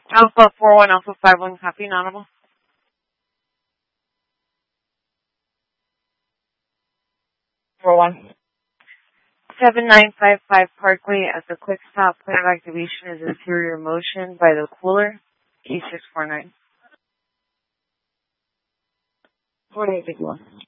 Alpha 41 Alpha 51 copy, inaudible. 41. 7955 Parkway at the quick stop. Point of activation is interior motion by the cooler. E649. 48 big one.